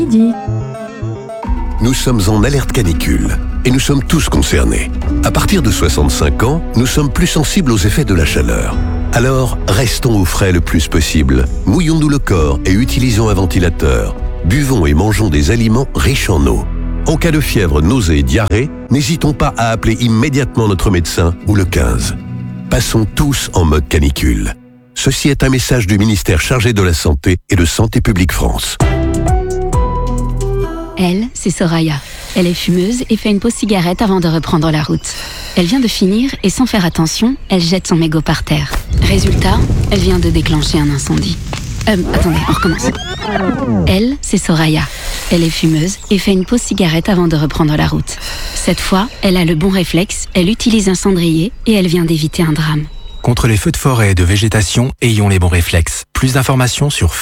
Midi. Nous sommes en alerte canicule et nous sommes tous concernés. À partir de 65 ans, nous sommes plus sensibles aux effets de la chaleur. Alors, restons au frais le plus possible. Mouillons-nous le corps et utilisons un ventilateur. Buvons et mangeons des aliments riches en eau. En cas de fièvre, nausées et diarrhée, n'hésitons pas à appeler immédiatement notre médecin ou le 15. Passons tous en mode canicule. Ceci est un message du ministère chargé de la Santé et de Santé publique France. Elle, c'est Soraya. Elle est fumeuse et fait une pause cigarette avant de reprendre la route. Elle vient de finir et sans faire attention, elle jette son mégot par terre. Résultat, elle vient de déclencher un incendie. Attendez, on recommence. Elle, c'est Soraya. Elle est fumeuse et fait une pause cigarette avant de reprendre la route. Cette fois, elle a le bon réflexe, elle utilise un cendrier et elle vient d'éviter un drame. Contre les feux de forêt et de végétation, ayons les bons réflexes. Plus d'informations sur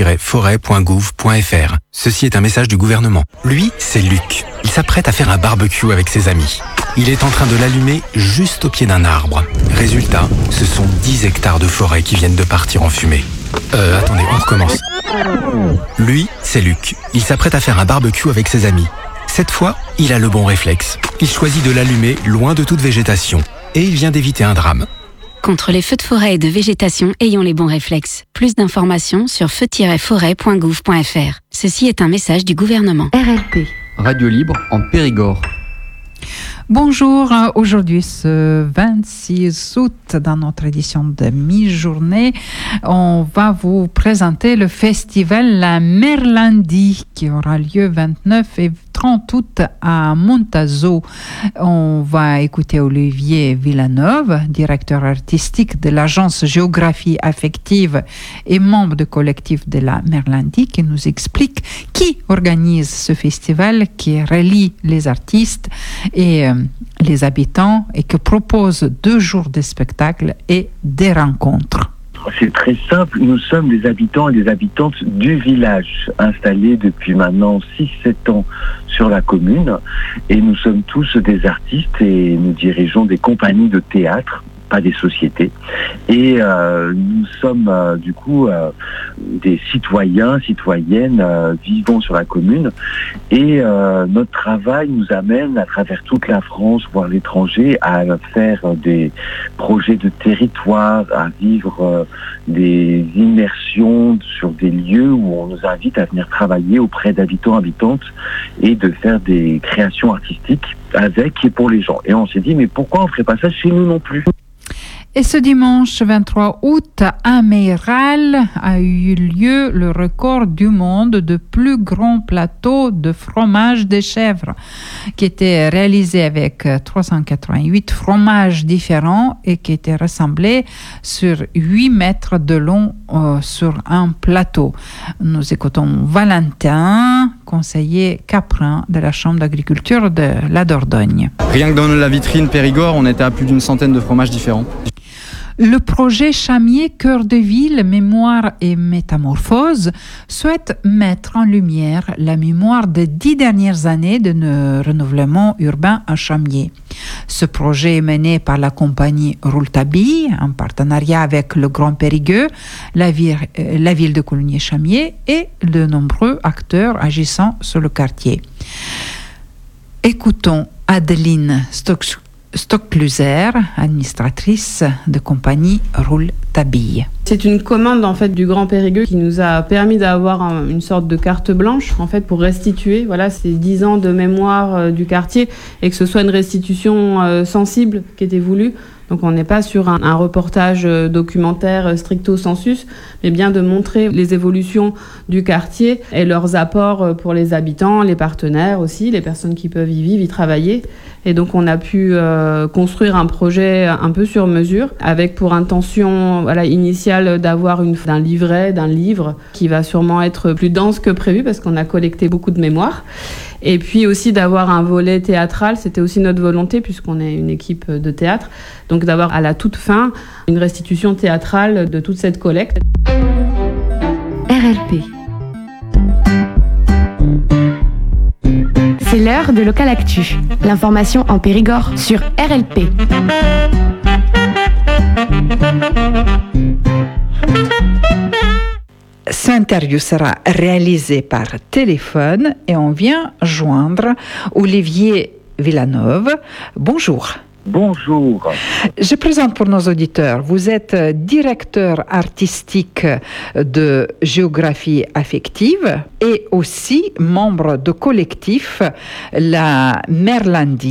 feu-forêt.gouv.fr. Ceci est un message du gouvernement. Lui, c'est Luc. Il s'apprête à faire un barbecue avec ses amis. Il est en train de l'allumer juste au pied d'un arbre. Résultat, ce sont 10 hectares de forêt qui viennent de partir en fumée. Attendez, on recommence. Lui, c'est Luc. Il s'apprête à faire un barbecue avec ses amis. Cette fois, il a le bon réflexe. Il choisit de l'allumer loin de toute végétation. Et il vient d'éviter un drame. Contre les feux de forêt et de végétation, ayons les bons réflexes. Plus d'informations sur feu-forêt.gouv.fr. Ceci est un message du gouvernement. RLP. Radio libre en Périgord. Bonjour, aujourd'hui ce 26 août, dans notre édition de mi-journée, on va vous présenter le festival La Merlandie qui aura lieu 29 et 30 août à Montazo. On va écouter Olivier Villeneuve, directeur artistique de l'agence Géographie affective et membre du collectif de La Merlandie, qui nous explique qui organise ce festival qui relie les artistes et les habitants et qui propose 2 jours de spectacles et des rencontres. C'est très simple, nous sommes des habitants et des habitantes du village, installés depuis maintenant 6-7 ans sur la commune, et nous sommes tous des artistes et nous dirigeons des compagnies de théâtre, pas des sociétés, et nous sommes du coup des citoyens, citoyennes vivant sur la commune, et notre travail nous amène à travers toute la France, voire l'étranger, à faire des projets de territoire, à vivre des immersions sur des lieux où on nous invite à venir travailler auprès d'habitants, habitantes, et de faire des créations artistiques avec et pour les gens. Et on s'est dit, mais pourquoi on ne ferait pas ça chez nous non plus ? Et ce dimanche 23 août, à Meyral, a eu lieu le record du monde de plus grand plateau de fromage de chèvre, qui était réalisé avec 388 fromages différents et qui était rassemblé sur 8 mètres de long sur un plateau. Nous écoutons Valentin, conseiller caprin de la Chambre d'agriculture de la Dordogne. Rien que dans la vitrine Périgord, on était à plus d'une centaine de fromages différents. Le projet Chamier Cœur de Ville, Mémoire et Métamorphose souhaite mettre en lumière la mémoire des 10 dernières années de nos renouvellements urbains à Chamier. Ce projet est mené par la compagnie Rouletabille, en partenariat avec le Grand Périgueux, la ville de Coulommiers-Chamier et de nombreux acteurs agissant sur le quartier. Écoutons Adeline Stockkluser, administratrice de compagnie Rouletabille. C'est une commande en fait du Grand Périgueux qui nous a permis d'avoir une sorte de carte blanche en fait pour restituer ces 10 ans de mémoire du quartier et que ce soit une restitution sensible qui était voulue. Donc on n'est pas sur un reportage documentaire stricto sensus, mais bien de montrer les évolutions du quartier et leurs apports pour les habitants, les partenaires aussi, les personnes qui peuvent y vivre, y travailler. Et donc on a pu construire un projet un peu sur mesure, avec pour intention initiale d'avoir d'un livre qui va sûrement être plus dense que prévu parce qu'on a collecté beaucoup de mémoire. Et puis aussi d'avoir un volet théâtral, c'était aussi notre volonté puisqu'on est une équipe de théâtre. Donc d'avoir à la toute fin une restitution théâtrale de toute cette collecte. RLP. C'est l'heure de Local Actu. L'information en Périgord sur RLP. Cette interview sera réalisée par téléphone et on vient joindre Olivier Villanove. Bonjour. Bonjour. Je présente pour nos auditeurs, vous êtes directeur artistique de géographie affective et aussi membre de collectif La Merlandie.